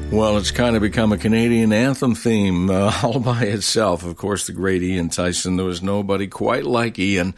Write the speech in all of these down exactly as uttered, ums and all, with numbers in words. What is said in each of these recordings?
Well, it's kind of become a Canadian anthem theme uh, all by itself. Of course, the great Ian Tyson. There was nobody quite like Ian.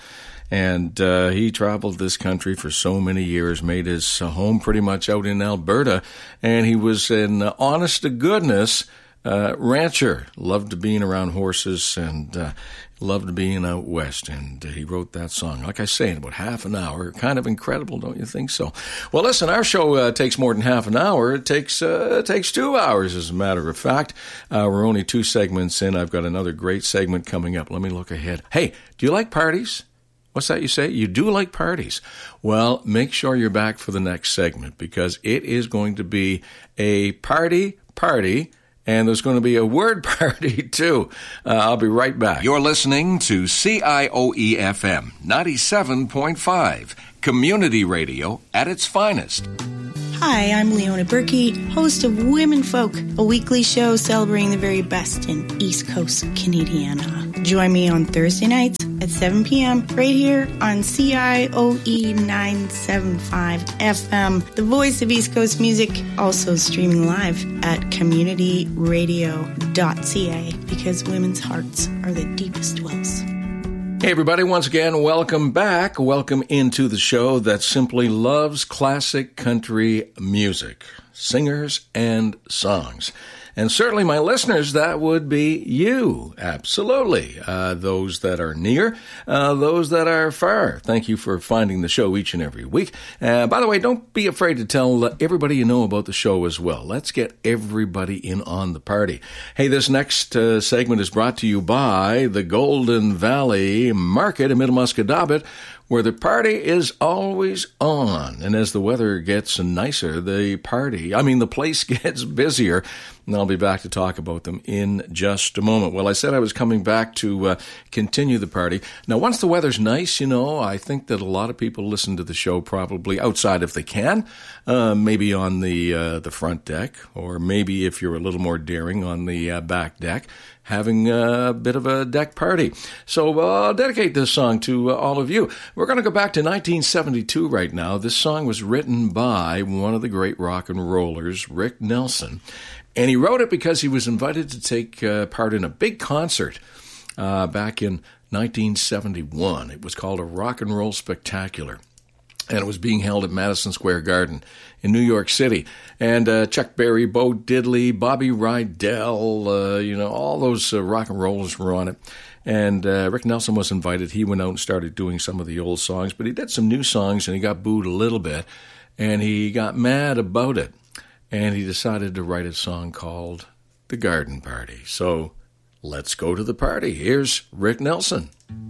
And uh, he traveled this country for so many years, made his uh, home pretty much out in Alberta. And he was an uh, honest-to-goodness uh, rancher. Loved being around horses and uh, loved being out west. And uh, he wrote that song, like I say, in about half an hour. Kind of incredible, don't you think so? Well, listen, our show uh, takes more than half an hour. It takes uh, it takes two hours, as a matter of fact. Uh, we're only two segments in. I've got another great segment coming up. Let me look ahead. Hey, do you like parties? What's that you say? You do like parties. Well, make sure you're back for the next segment because it is going to be a party party, and there's going to be a word party, too. Uh, I'll be right back. You're listening to C I O E F M ninety-seven point five, community radio at its finest. Hi, I'm Leona Berkey, host of Women Folk, a weekly show celebrating the very best in East Coast Canadiana. Join me on Thursday nights at seven p.m. right here on C I O E nine seventy-five F M, the voice of East Coast music, also streaming live at community radio dot c a because women's hearts are the deepest wells. Hey, everybody, once again, welcome back. Welcome into the show that simply loves classic country music, singers, and songs. And certainly my listeners, that would be you. Absolutely. Uh, those that are near, uh, those that are far. Thank you for finding the show each and every week. Uh, by the way, don't be afraid to tell everybody you know about the show as well. Let's get everybody in on the party. Hey, this next uh, segment is brought to you by the Golden Valley Market in Middle Musquodoboit, where the party is always on. And as the weather gets nicer, the party, I mean, the place gets busier. And I'll be back to talk about them in just a moment. Well, I said I was coming back to uh, continue the party. Now, once the weather's nice, you know, I think that a lot of people listen to the show probably outside if they can, uh, maybe on the uh, the front deck, or maybe if you're a little more daring on the uh, back deck, having a bit of a deck party. So uh, I'll dedicate this song to uh, all of you. We're going to go back to nineteen seventy-two right now. This song was written by one of the great rock and rollers, Rick Nelson. And he wrote it because he was invited to take uh, part in a big concert uh, back in nineteen seventy-one. It was called a Rock and Roll Spectacular. And it was being held at Madison Square Garden in New York City. And uh, Chuck Berry, Bo Diddley, Bobby Rydell, uh, you know, all those uh, rock and rollers were on it. And uh, Rick Nelson was invited. He went out and started doing some of the old songs. But he did some new songs, and he got booed a little bit. And he got mad about it. And he decided to write a song called The Garden Party. So let's go to the party. Here's Rick Nelson.